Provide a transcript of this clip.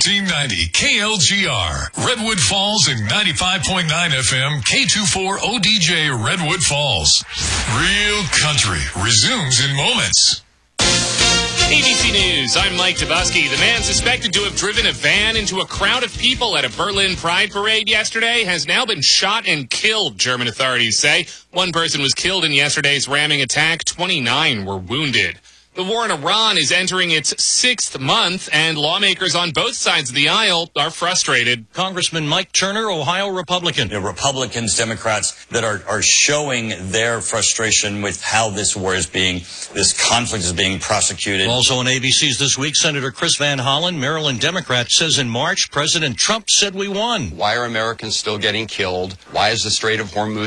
1490 KLGR, Redwood Falls, and 95.9 FM K24 ODJ Redwood Falls. Real Country resumes in moments. ABC News, I'm Mike Tabusky. The man suspected to have driven a van into a crowd of people at a Berlin Pride parade yesterday has now been shot and killed, German authorities say. One person was killed in yesterday's ramming attack. 29 were wounded. The war in Iran is entering its 6th month, and lawmakers on both sides of the aisle are frustrated. Congressman Mike Turner, Ohio Republican. Republicans, Democrats that are showing their frustration with how this conflict is being prosecuted. Also on ABC's This Week, Senator Chris Van Hollen, Maryland Democrat, says in March, President Trump said we won. Why are Americans still getting killed? Why is the Strait of Hormuz